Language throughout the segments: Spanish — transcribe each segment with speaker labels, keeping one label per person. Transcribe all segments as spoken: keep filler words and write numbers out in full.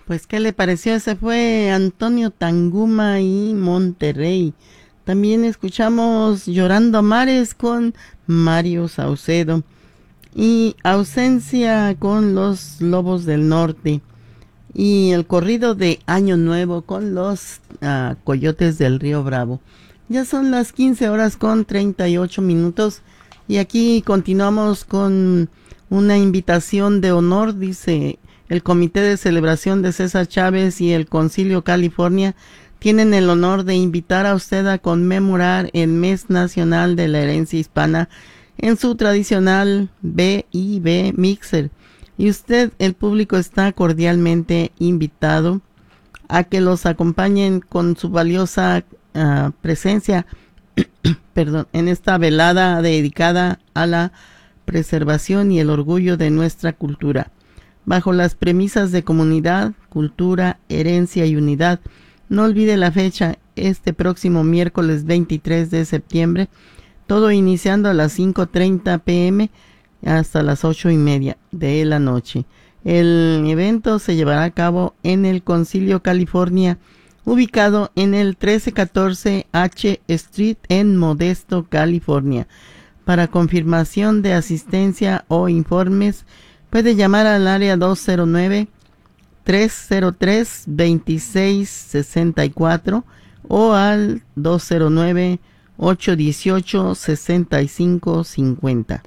Speaker 1: Pues, ¿qué le pareció? Ese fue Antonio Tanguma y Monterrey. También escuchamos Llorando a Mares con Mario Saucedo y Ausencia con los Lobos del Norte y el corrido de Año Nuevo con los uh, Coyotes del Río Bravo. Ya son las quince horas con treinta y ocho minutos y aquí continuamos con una invitación de honor. Dice: el Comité de Celebración de César Chávez y el Concilio California tienen el honor de invitar a usted a conmemorar el Mes Nacional de la Herencia Hispana en su tradicional B I B Mixer. Y usted, el público, está cordialmente invitado a que los acompañen con su valiosa uh, presencia perdón, en esta velada dedicada a la preservación y el orgullo de nuestra cultura. Bajo las premisas de comunidad, cultura, herencia y unidad. No olvide la fecha, este próximo miércoles veintitrés de septiembre, todo iniciando a las cinco treinta pm hasta las ocho y media de la noche. El evento se llevará a cabo en el Concilio California, ubicado en el trece catorce H Street en Modesto, California. Para confirmación de asistencia o informes, puede llamar al área dos cero nueve, tres cero tres, veintiséis sesenta y cuatro o al dos cero nueve, ocho uno ocho, sesenta y cinco cincuenta.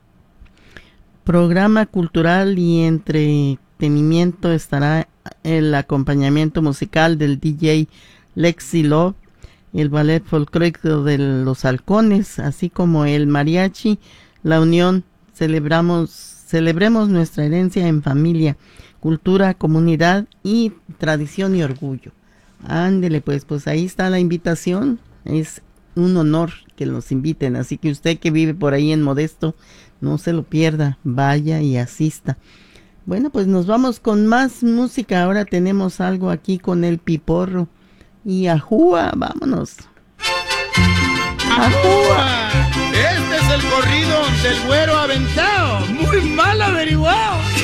Speaker 1: Programa cultural y entretenimiento estará el acompañamiento musical del D J Lexi Love, el ballet folclórico de los halcones, así como el mariachi La Unión. Celebramos, celebremos nuestra herencia en familia, cultura, comunidad y tradición y orgullo. Ándele pues, pues ahí está la invitación. Es un honor que nos inviten, así que usted que vive por ahí en Modesto, no se lo pierda, vaya y asista. Bueno, pues nos vamos con más música. Ahora tenemos algo aquí con el Piporro y Ajúa, vámonos.
Speaker 2: ¡Ajúa! Este es el corrido del Güero Aventado, muy mal averiguado.